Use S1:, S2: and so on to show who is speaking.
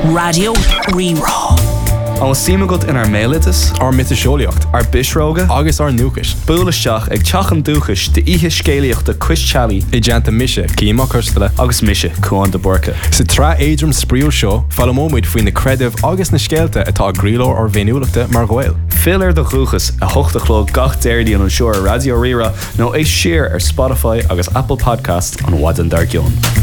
S1: Radio Rerá.
S2: An síimegad in ar mélitas,
S3: ar mit seolaíocht,
S2: ar bisróga,
S3: agus ar nuachas.
S2: Búlaisteach ag teachan dúchas de ihe scéalaíochta Chris-Chalí
S3: I deanta mise, címa chustala.
S2: agus mise chuan de borca.
S3: Sa tra éidrim spríúil seo, fallamóid faoin na creidimh agus na scéalta atá gríló ar bhéniúlachta mar ghail.
S2: Filar de chuchas a hochtachló gach déirdaí an seoir Radio Rira nó é siar ar Spotify agus Apple Podcast an Wadan Dargion.